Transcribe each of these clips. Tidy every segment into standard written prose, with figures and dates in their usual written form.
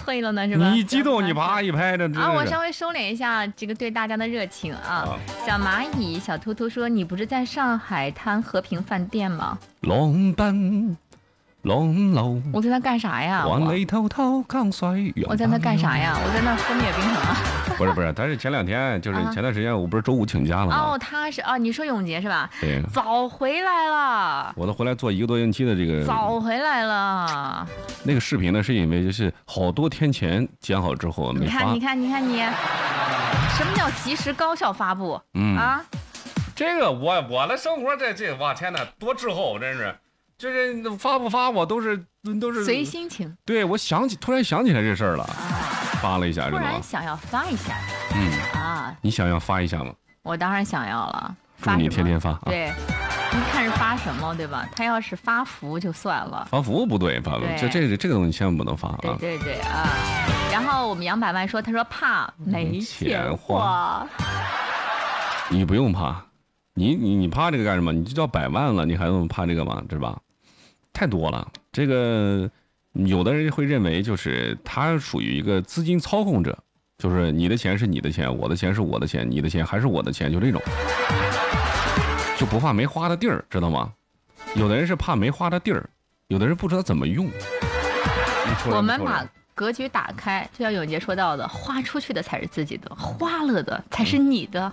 脆了呢，是吧？ 你一激动，你啪一拍的啊！我稍微收敛一下这个对大家的热情啊。小蚂蚁小突突说：“你不是在上海滩和平饭店吗？” 浪奔浪流， 我在那干啥呀？ 往里偷偷降水。 我在那干啥呀？我在那风月冰城啊。 不是，但是前2天就是前段时间，我不是周5请假了吗？ 哦，他是啊，你说永杰是吧？ 对， 早回来了。 我都回来做1个多星期的这个。 早回来了。 那个视频呢，是因为就是好多天前剪好之后没发。 你看你，什么叫及时高效发布？啊， 这个我的生活这哇天哪，多滞后，真是。就是发不发我都是随心情。 对，我突然想起来这事儿了，发了一下， 突然想要发一下。 你想要发一下吗？ 我当然想要了。 祝你天天发。 对，你看是发什么，对吧？他要是发福就算了。 发福不对，这个东西千万不能发啊。 对啊。然后我们杨百万说，他说怕没钱花。 你不用怕，你怕这个干什么？你就叫100万了，你还用怕这个吗？是吧？太多了，这个有的人会认为就是他属于一个资金操控者，就是你的钱是你的钱，我的钱是我的钱，你的钱还是我的钱，就这种，就不怕没花的地儿，知道吗？有的人是怕没花的地儿，有的人不知道怎么用。 我们把格局打开，就像永杰说到的，花出去的才是自己的，花了的才是你的。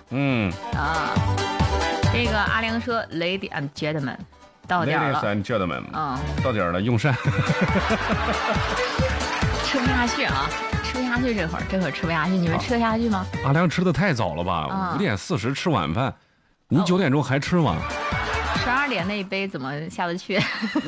这个阿良说 ，Lady and Gentlemen。到点了 ，Ladies and Gentlemen， 到点了，用膳。 吃不下去啊，吃不下去，这会儿吃不下去，你们吃得下去吗？ 阿良吃的太早了吧？5点40吃晚饭，你9点钟还吃吗 ？12点那一杯怎么下得去？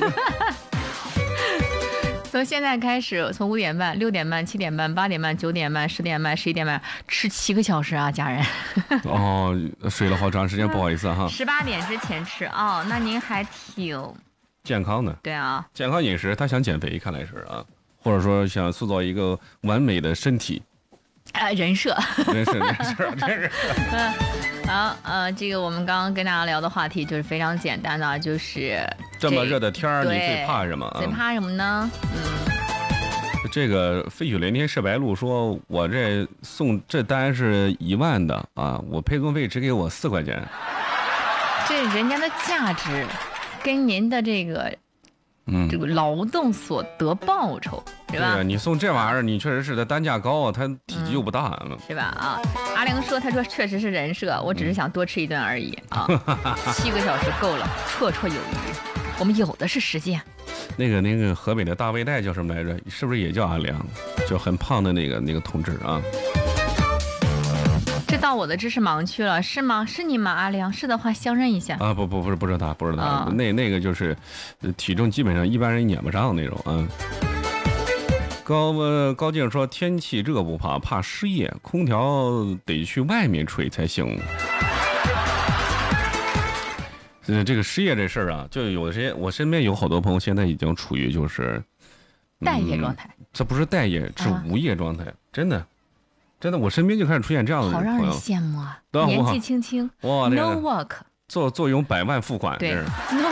从现在开始，从5点半、6点半、7点半、8点半、9点半、10点半、11点半，吃7个小时啊，家人。 睡了好长时间，不好意思哈。 18点之前吃哦，那您还挺健康的。 对啊， 健康饮食，他想减肥，看来是啊，或者说想塑造一个完美的身体。 人设。 真是。 好，这个我们刚刚跟大家聊的话题就是非常简单的，就是这么热的天儿，你最怕什么？ 最怕什么呢？ 这个飞雪连天射白鹿说，我这单是1万的啊，我配送费只给我4块钱。 这人家的价值跟您的这个劳动所得报酬是吧？ 对，你送这玩意儿，你确实是它单价高啊，它体积又不大， 是吧？啊，阿良说，他说确实是人设，我只是想多吃一顿而已啊。7个小时够了，绰绰有余。我们有的是时间。 那个河北的大背带叫什么来着？是不是也叫阿良？就很胖的那个同志啊。 这到我的知识盲区了，是吗？是你吗？阿良是的话，相认一下啊！不是他，那个就是，体重基本上一般人撵不上那种啊。高静说，天气热不怕，怕失业，空调得去外面吹才行。这个失业这事儿啊，就有些我身边有好多朋友现在已经处于就是待业状态。这不是待业，是无业状态，真的，我身边就开始出现这样的朋友， 好让人羡慕啊！年纪轻轻哇 ，no work， 坐拥100万付款， 对 ，no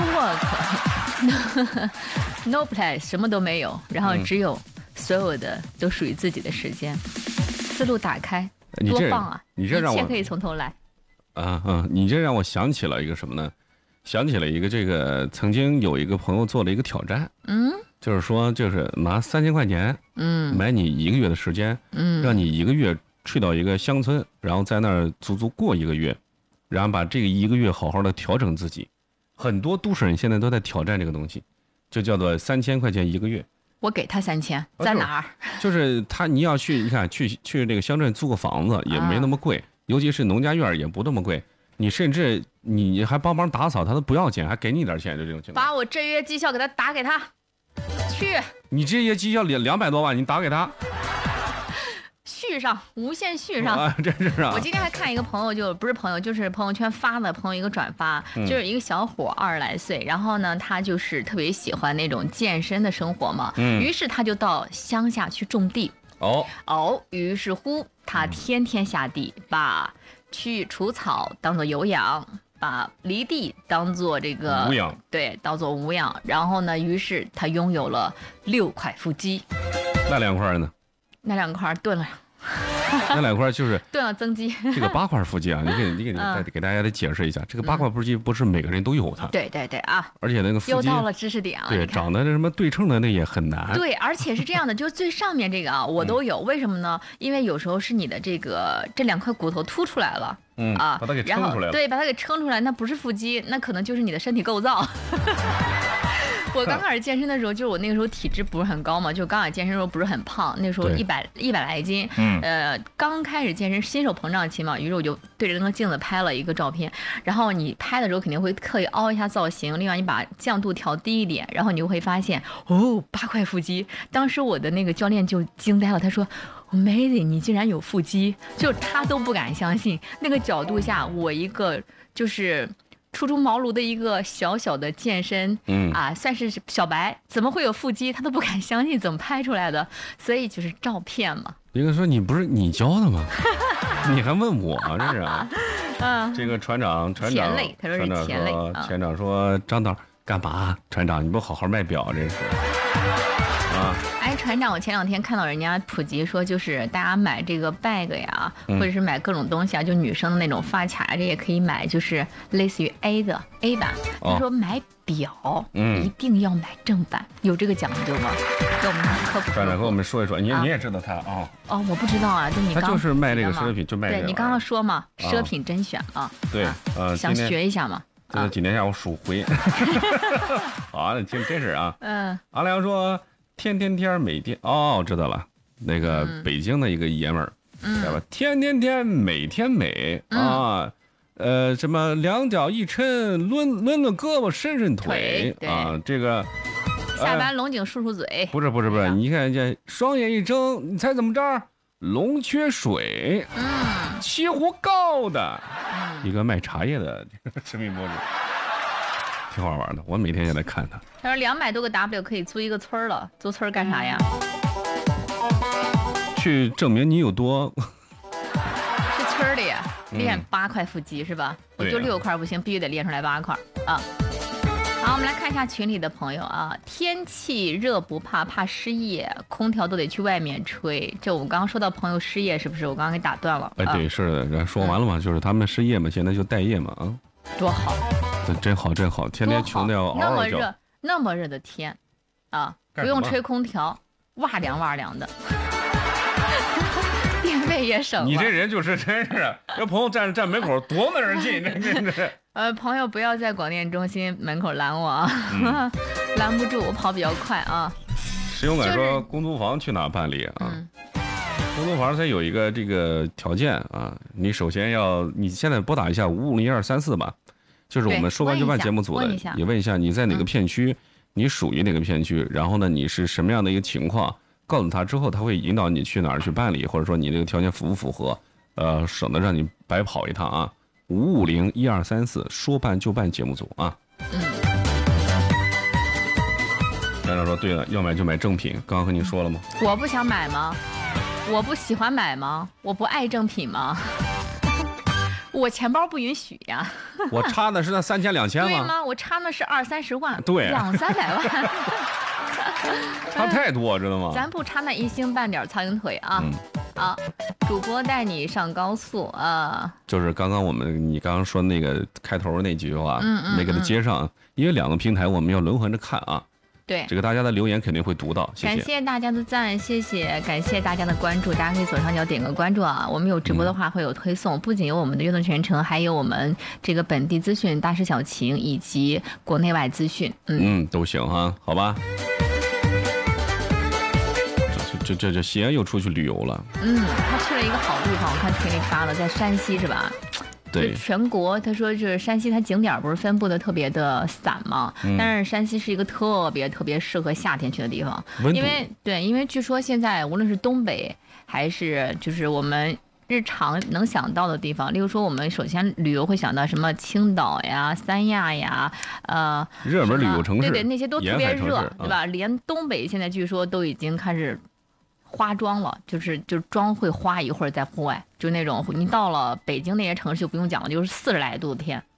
work，no play， 什么都没有，然后只有所有的都属于自己的时间，思路打开，多棒啊！ 你这让我一切可以从头来。 你这让我想起了一个什么呢？想起了一个这个曾经有一个朋友做了一个挑战，就是说就是拿3000块钱，买你1个月的时间，让你1个月去到一个乡村，然后在那儿足足过1个月，然后把这个1个月好好的调整自己。很多都市人现在都在挑战这个东西，就叫做3000块钱1个月。 我给他3000，在哪儿？ 就是你要去，你看去这个乡镇租个房子也没那么贵，尤其是农家院也不那么贵。你甚至你还帮忙打扫，他都不要钱，还给你点钱，就这种情况。 把我这月绩效给他打给他，去。 你这月绩效200多万，你打给他， 续上，无限续上。 真是啊！ 我今天还看一个朋友，就不是朋友，就是朋友圈发的，朋友一个转发，就是一个小伙20来岁，然后呢，他就是特别喜欢那种健身的生活嘛，于是他就到乡下去种地。于是乎他天天下地，把去除草当做有氧，把犁地当做这个无氧， 对，当做无氧。然后呢，于是他拥有了6块腹肌。 那2块呢？ 那2块炖了。 那2块就是炖了增肌。 这个8块腹肌啊，你给大家得解释一下，这个8块腹肌不是每个人都有的。 对对对啊！ 而且那个腹肌又到了知识点了。 对，长得什么对称的那也很难。 对，而且是这样的，就是最上面这个啊，我都有。为什么呢？因为有时候是你的这2块骨头凸出来了。 把它给撑出来了。 对，把它给撑出来，那不是腹肌，那可能就是你的身体构造。我刚开始健身的时候，就是我那个时候体质不是很高嘛，就刚开始健身的时候不是很胖，那时候100来斤。刚开始健身新手膨胀期嘛，于是我就对着那个镜子拍了一个照片。然后你拍的时候肯定会刻意凹一下造型，另外你把降度调低一点，然后你就会发现8块腹肌。当时我的那个教练就惊呆了，他说：“Amazing， 你竟然有腹肌！”就他都不敢相信，那个角度下，我一个就是初出茅庐的一个小小的健身，算是小白，怎么会有腹肌？他都不敢相信，怎么拍出来的？所以就是照片嘛。 一个说你不是你教的吗？你还问我这是？这个船长， 钱累，他说是钱累。 船长说张导干嘛？船长你不好好卖表，这是。 船长，我前2天看到人家普及说，就是大家买这个 bag 呀，或者是买各种东西啊，就女生的那种发卡，这也可以买，就是类似于 A 版。他说买表，一定要买正版，有这个讲究吗？给我们科普。 船长跟我们说一说，你也知道他啊？ 我不知道啊，就你刚他就是卖这个奢侈品，就卖这个。 对你刚刚说嘛，奢品甄选嘛。 对， 想学一下嘛。 这几年下我数回。好，那听真是啊。阿良说。天每天知道了，那个北京的一个爷们儿，知道吧？天每天美啊，什么2脚一抻，抡胳膊伸腿啊，这个下班龙井漱嘴， 不是，你看这双眼一睁，你猜怎么着？龙缺水，西湖高的一个卖茶叶的这个视频博主。挺好玩的，我每天也来看他。 他说200多个 W 可以租一个村了，租村干啥呀？ 去证明你有多。 是村里练8块腹肌是吧？我就6块不行，必须得练出来8块啊！好，我们来看一下群里的朋友啊。天气热不怕，怕失业，空调都得去外面吹。这我们刚刚说到朋友失业，是不是？我刚刚给打断了。 对，是的，说完了嘛，就是他们失业嘛，现在就待业嘛啊。 多好。 真好，天天穷的要嗷嗷叫。 那么热的天，不用吹空调，哇凉的，电费也省了。 你这人就是真是，这朋友站门口多么人近，这。 朋友不要在广电中心门口拦我啊，拦不住，我跑比较快啊。 石勇敢说，公租房去哪办理啊？公租房它有一个这个条件啊，你首先你现在拨打一下5501234吧。就是我们说办就办节目组的，也问一下你在哪个片区，你属于哪个片区，然后呢你是什么样的一个情况，告诉他之后，他会引导你去哪儿去办理，或者说你这个条件符不符合，省得让你白跑一趟啊。5501234说办就办节目组啊。站长说对了，要买就买正品，刚刚和你说了吗？ 我不想买吗？我不喜欢买吗？我不爱正品吗？我钱包不允许呀。 我差的是那3000、2000吗？ 对吗？我差的是20-30万， 对 ，200-300万， 差太多，知道吗？ 咱不差那1星半点苍蝇腿啊！主播带你上高速啊！ 就是刚刚你刚刚说那个开头那几句话，没给他接上，因为2个平台我们要轮换着看啊。 对， 这个大家的留言肯定会读到，谢谢。 感谢大家的赞，谢谢，感谢大家的关注，大家可以左上角点个关注啊。我们有直播的话会有推送，不仅有我们的悦动全程，还有我们这个本地资讯、大事小情以及国内外资讯， 都行哈，好吧。这西安又出去旅游了。 他去了一个好地方，我看群里发了，在山西是吧？ 对， 全国他说就是山西，它景点不是分布的特别的散嘛，但是山西是一个特别适合夏天去的地方，因为据说现在无论是东北还是就是我们日常能想到的地方，例如说我们首先旅游会想到什么青岛呀、三亚呀， 热门旅游城市， 对，那些都特别热，对吧？连东北现在据说都已经开始花妆了，就是妆会花一会儿在户外，就那种你到了北京那些城市就不用讲了，就是40来度的天，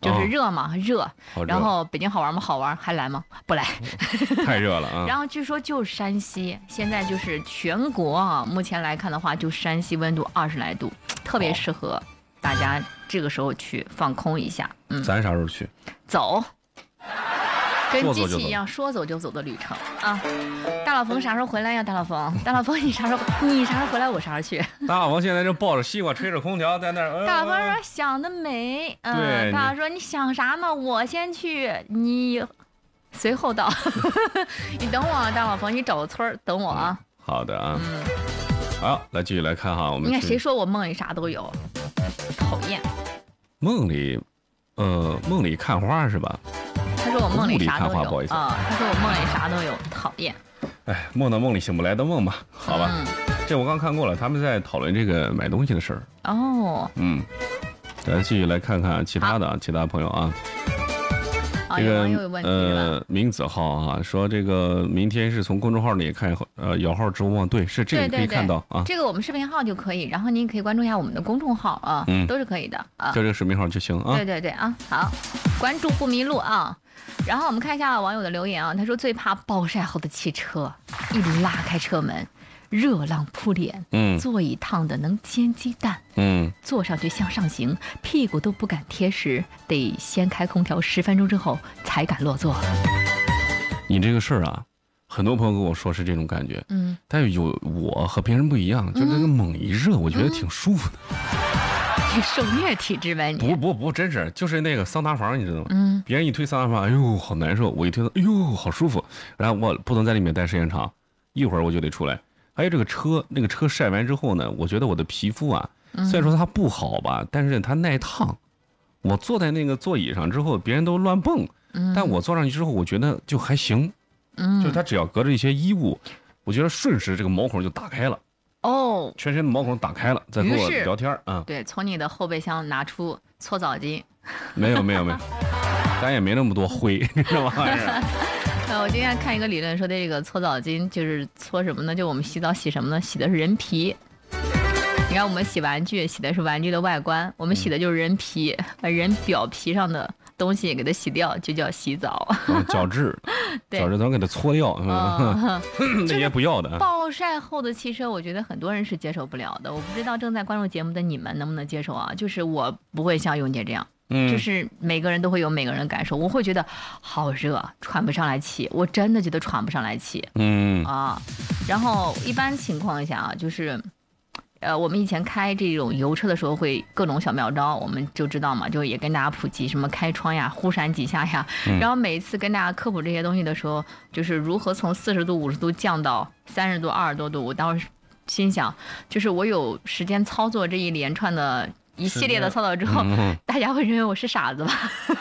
就是热嘛，热。 好热然后北京好玩吗？好玩，还来吗？不来。 太热了啊！ 然后据说就是山西，现在就是全国啊，目前来看的话，就山西温度20来度，特别适合大家这个时候去放空一下。 咱啥时候去？ 走。跟机说走就走器一样，说走就走的旅程啊！大老冯啥时候回来呀？大老冯，你啥时候回来？我啥时候去？ 大老王现在就抱着西瓜，吹着空调在那儿。 大老冯说想得美， 对， 大老说你想啥呢？我先去，你随后到。你等我啊，大老冯，你找个村儿等我啊。 好的啊。好，来继续来看哈，我们你看谁说我梦里啥都有？讨厌。 梦里看花是吧？ 他说我梦里啥都有啊。 他说我梦里啥都有，讨厌。 哎，梦到梦里醒不来的梦吧，好吧。这我刚看过了，他们在讨论这个买东西的事儿。 哦。 咱继续来看看其他的其他朋友啊。这个明子浩啊说，这个明天是从公众号里看摇号直播吗？对，是这个可以看到啊。 这个我们视频号就可以，然后您可以关注一下我们的公众号啊，都是可以的啊。 就这个视频号就行啊。 对啊，好，关注不迷路啊。然后我们看一下网友的留言啊，他说最怕暴晒后的汽车，一拉开车门，热浪扑脸，座椅烫的能煎鸡蛋，坐上去向上行，屁股都不敢贴实，得先开空调10分钟之后才敢落座。 你这个事儿啊，很多朋友跟我说是这种感觉，但是我和别人不一样，就这个猛一热，我觉得挺舒服的。 你受虐体质呗？你不，真是就是那个桑拿房，你知道吗？别人一推桑拿房，哎呦好难受，我一推，哎呦好舒服，然后我不能在里面待时间长，一会儿我就得出来。还有这个车，那个车晒完之后呢，我觉得我的皮肤啊，虽然说它不好吧，但是它耐烫。我坐在那个座椅上之后，别人都乱蹦，但我坐上去之后，我觉得就还行。就是它只要隔着一些衣物，我觉得瞬时这个毛孔就打开了。哦，全身的毛孔打开了，在跟我聊天啊。 对，从你的后备箱拿出搓澡巾。 没有，咱也没那么多灰，这玩意儿。 我今天看一个理论说，这个搓澡巾就是搓什么呢？就我们洗澡洗什么呢？洗的是人皮。你看我们洗玩具洗的是玩具的外观，我们洗的就是人皮，把人表皮上的东西给它洗掉，就叫洗澡。 角质咱给它搓掉，那些不要的。 暴晒后的汽车，我觉得很多人是接受不了的。我不知道正在关注节目的你们能不能接受啊？就是我不会像永姐这样。就是每个人都会有每个人的感受，我会觉得好热，喘不上来气，我真的觉得喘不上来气。然后一般情况下啊，就是我们以前开这种油车的时候会各种小妙招，我们就知道嘛，就也跟大家普及什么开窗呀、忽闪几下呀。然后每一次跟大家科普这些东西的时候，就是如何从40度、50度降到30度、20多度。我当时心想，就是我有时间操作这一连串的一系列的操作之后，大家会认为我是傻子吧？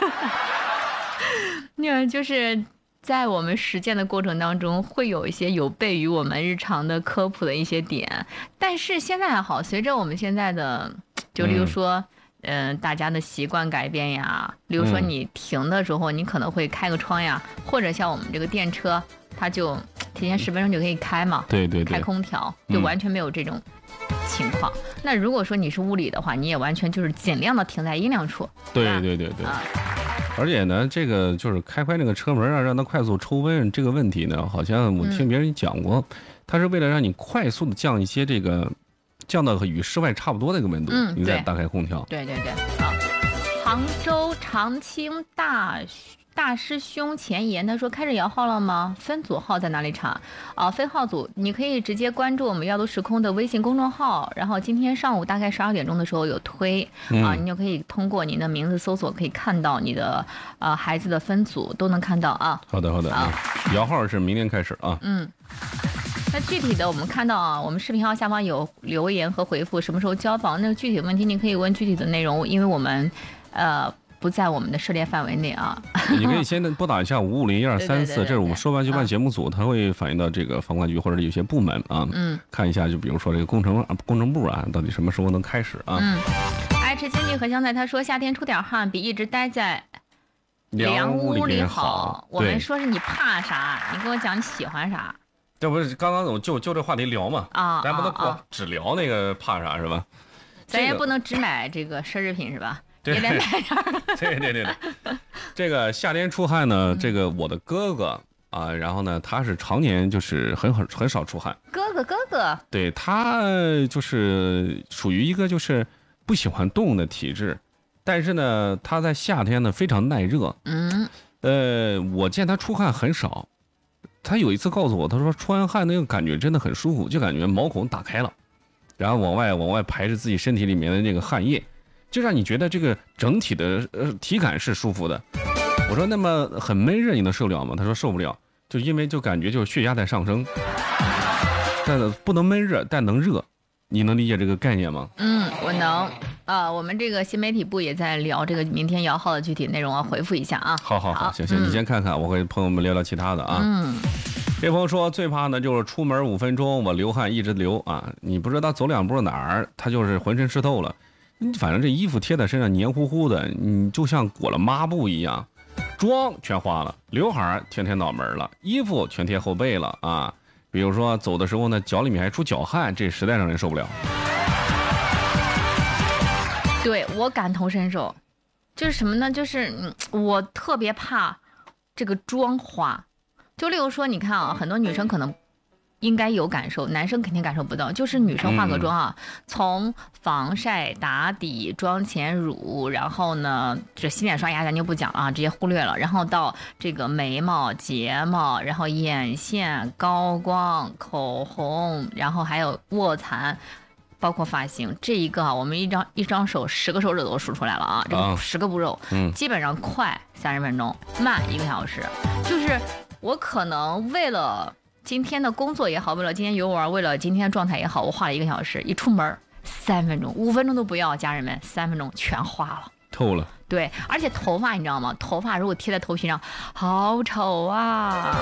那就是在我们实践的过程当中，会有一些有悖于我们日常的科普的一些点。但是现在还好，随着我们现在的，就例如说，大家的习惯改变呀，例如说你停的时候，你可能会开个窗呀，或者像我们这个电车，它就提前10分钟就可以开嘛， 对， 开空调，就完全没有这种情况。那如果说你是屋里的话，你也完全就是尽量的停在阴凉处。 对。而且呢，这个就是开那个车门啊，让它快速抽温这个问题呢，好像我听别人讲过，它是为了让你快速的降一些这个，降到与室外差不多的一个温度，你再打开空调。 对。好，杭州长青大师兄前言，他说开始摇号了吗？分组号在哪里查？分号组你可以直接关注我们要读时空的微信公众号，然后今天上午大概12点钟的时候有推你就可以通过您的名字搜索，可以看到你的孩子的分组都能看到啊。 好的。摇号是明天开始啊。 那具体的我们看到啊，我们视频号下方有留言和回复，什么时候交房？那个具体的问题你可以问具体的内容，因为我们不在我们的涉猎范围内啊。 你可以先拨打一下5501234，这是我们说完就办节目组，他会反映到这个房管局或者有些部门啊，看一下，就比如说这个工程部啊，到底什么时候能开始啊？ 爱吃经济和香菜，他说夏天出点汗比一直待在凉屋里好。我们说是你怕啥？你跟我讲你喜欢啥？ 这不是刚刚我就这话题聊嘛咱不能只聊那个怕啥是吧？ 咱也不能只买这个奢侈品是吧？ 也得买点儿。 对，这个夏天出汗呢，这个我的哥哥啊，然后呢，他是常年就是很少出汗。 哥哥， 对，他就是属于一个就是不喜欢动的体质，但是呢，他在夏天呢非常耐热。我见他出汗很少。他有一次告诉我，他说出完汗那个感觉真的很舒服，就感觉毛孔打开了，然后往外排着自己身体里面的那个汗液，就让你觉得这个整体的体感是舒服的。我说那么很闷热你能受了吗？他说受不了，就因为就感觉就是血压在上升，但不能闷热，但能热。你能理解这个概念吗？ 我能。我们这个新媒体部也在聊这个明天摇号的具体内容啊，回复一下啊。 好，行，你先看看，我会朋友们聊聊其他的啊。这朋友说最怕呢就是出门5分钟我流汗一直流啊，你不知道走2步哪儿，他就是浑身湿透了。反正这衣服贴在身上黏糊糊的，你就像裹了抹布一样，妆全花了，刘海全贴脑门了，衣服全贴后背了啊。比如说走的时候呢，脚里面还出脚汗，这实在让人受不了。 对，我感同身受，就是什么呢？就是我特别怕这个妆花。就例如说，你看啊，很多女生可能应该有感受，男生肯定感受不到。就是女生化个妆啊，从防晒、打底、妆前乳，然后呢，这洗脸刷牙咱就不讲了啊，直接忽略了。然后到这个眉毛、睫毛，然后眼线、高光、口红，然后还有卧蚕。包括发型，这一个我们一张手10个手指都数出来了啊！这个10个步骤，基本上快30分钟，慢1个小时。就是我可能为了今天的工作也好，为了今天游玩，为了今天的状态也好，我花了1个小时，一出门3分钟，5分钟都不要，家人们，3分钟全花了， 透了。 对，而且头发你知道吗？头发如果贴在头皮上，好丑啊！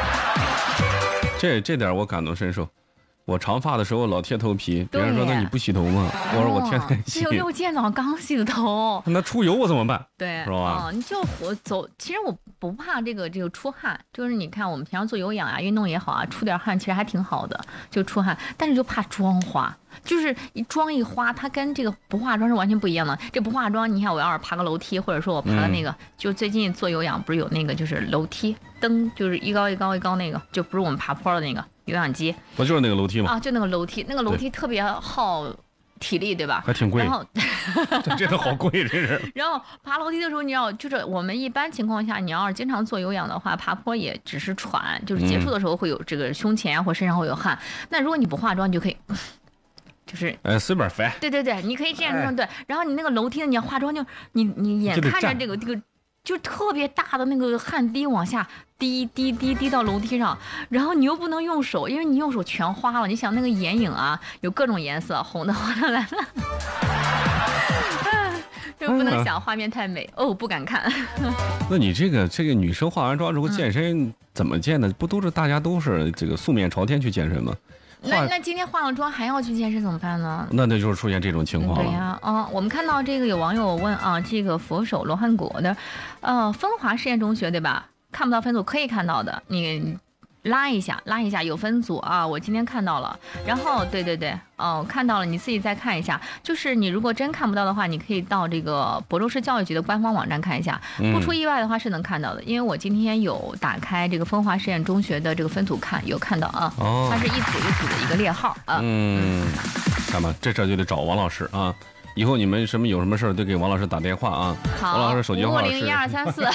这点我感同身受。我长发的时候老贴头皮，别人说那你不洗头吗？我说我天天洗。 因为我今天早上刚洗的头。 那出油我怎么办？ 对， 是吧？ 你就走。其实我不怕这个出汗，就是你看我们平常做有氧啊、运动也好啊，出点汗其实还挺好的，就出汗。但是就怕妆花，就是妆一花，它跟这个不化妆是完全不一样的。这不化妆，你看我要是爬个楼梯，或者说我爬个那个，就最近做有氧不是有那个就是楼梯蹬，就是一高那个，就不是我们爬坡的那个。有氧机， 不就是那个楼梯吗？ 啊，就那个楼梯特别耗体力，对吧？ 还挺贵。 然后这都好贵，这是。 然后爬楼梯的时候，你要就是我们一般情况下，你要是经常做有氧的话，爬坡也只是喘，就是结束的时候会有这个胸前啊或身上会有汗。那如果你不化妆，你就可以。就是随便翻。 对，你可以这样对。然后你那个楼梯呢，你要化妆就你眼看着这个就特别大的那个汗滴往下滴到楼梯上，然后你又不能用手，因为你用手全花了。你想那个眼影啊，有各种颜色，红的、黄的、蓝的，就不能想画面太美不敢看。 那你这个女生化完妆之后健身怎么健呢？不都是大家都是这个素面朝天去健身吗？ 那今天化了妆还要去健身怎么办呢？ 那就是出现这种情况了。 对呀，我们看到这个有网友问啊，这个佛手罗汉果的，风华实验中学对吧？看不到分组可以看到的，你拉一下有分组啊，我今天看到了。然后对，看到了，你自己再看一下。就是你如果真看不到的话，你可以到这个亳州市教育局的官方网站看一下。不出意外的话是能看到的，因为我今天有打开这个风华实验中学的这个分组有看到啊。它是一组一组的一个列号啊。 看吧，这就得找王老师啊。以后你们有什么事儿都给王老师打电话啊。 好， 王老师手机号是 5501234。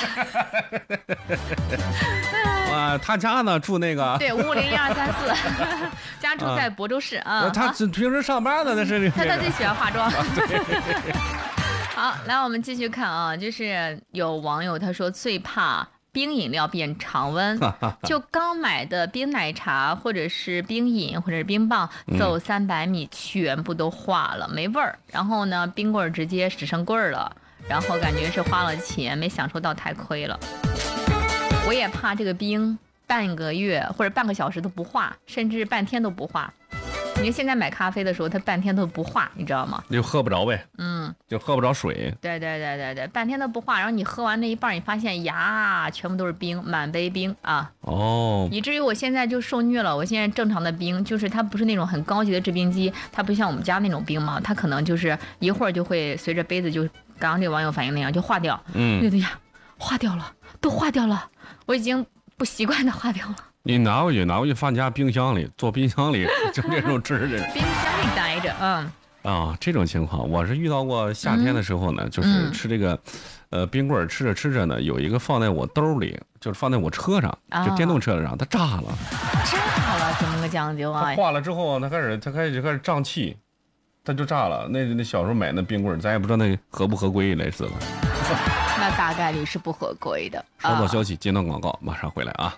他家呢住那个。 对，5501234，家住在亳州市啊。 他平时上班呢，那是。 他最喜欢化妆。好，来我们继续看啊，就是有网友他说最怕冰饮料变常温，就刚买的冰奶茶或者是冰饮或者是冰棒，走300米全部都化了，没味儿。然后呢，冰棍直接只剩棍儿了，然后感觉是花了钱没享受到，太亏了。我也怕这个冰半个月或者半个小时都不化，甚至半天都不化。 你现在买咖啡的时候，它半天都不化，你知道吗？ 就喝不着呗。就喝不着水。 对，半天都不化，然后你喝完那一半，你发现呀，全部都是冰，满杯冰啊。以至于我现在就受虐了。我现在正常的冰，就是它不是那种很高级的制冰机，它不像我们家那种冰嘛，它可能就是一会儿就会随着杯子就刚刚这个网友反映那样就化掉。觉得呀，化掉了，都化掉了，我已经不习惯的化掉了。 你拿回去放家冰箱里，做冰箱里就这种吃着。 冰箱里待着， 这种情况我是遇到过。夏天的时候呢，就是吃这个，冰棍吃着呢，有一个放在我兜里，就是放在我车上，就电动车上，它炸了。 炸了，怎么个讲究啊？ 它化了之后，它开始胀气，它就炸了。那小时候买那冰棍，咱也不知道那合不合规，类似的。 那大概率是不合规的。 稍作消息，接段广告，马上回来啊。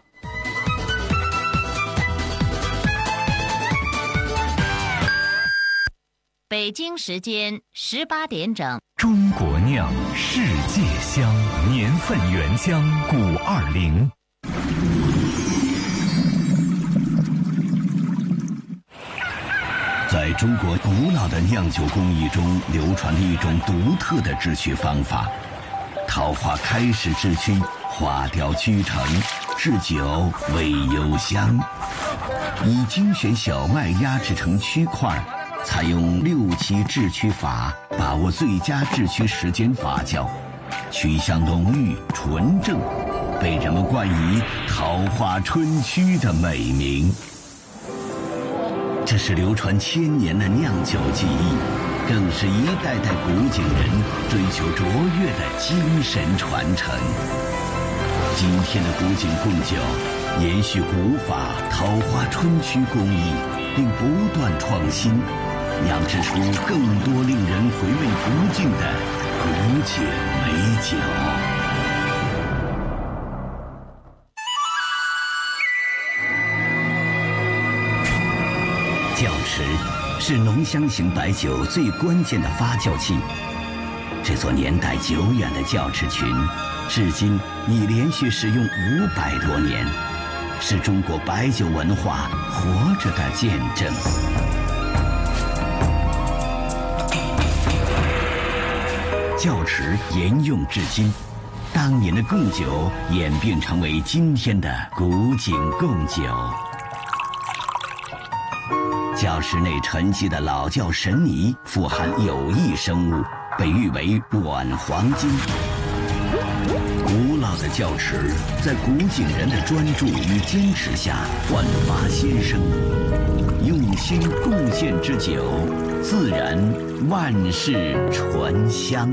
北京时间18点整。 中国酿，世界香，年份原浆520。在中国古老的酿酒工艺中，流传着一种独特的制曲方法。桃花开始制曲，花雕曲成，制酒为幽香。以精选小麦压制成曲块，采用6期制曲法，把握最佳制曲时间发酵，曲香浓郁纯正，被人们冠以桃花春曲的美名。这是流传1000年的酿酒技艺，更是一代代古井人追求卓越的精神传承。今天的古井贡酒延续古法桃花春曲工艺，并不断创新，酿制出更多令人回味不尽的古井美酒。窖池是浓香型白酒最关键的发酵器。这座年代久远的窖池群，至今已连续使用500多年，是中国白酒文化活着的见证。窖池沿用至今，当年的贡酒演变成为今天的古井贡酒。窖池内沉积的老窖神泥富含有益生物，被誉为软黄金。古老的窖池在古井人的专注与坚持下焕发新生，用心贡献之酒，自然万世醇香。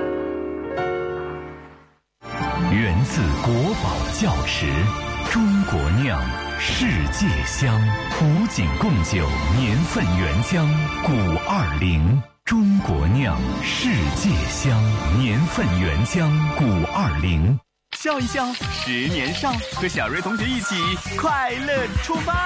源自国宝窖池，中国酿，世界香，古井贡酒年份原浆520。中国酿，世界香，年份原浆520。 笑一笑，10年少，和小瑞同学一起快乐出发。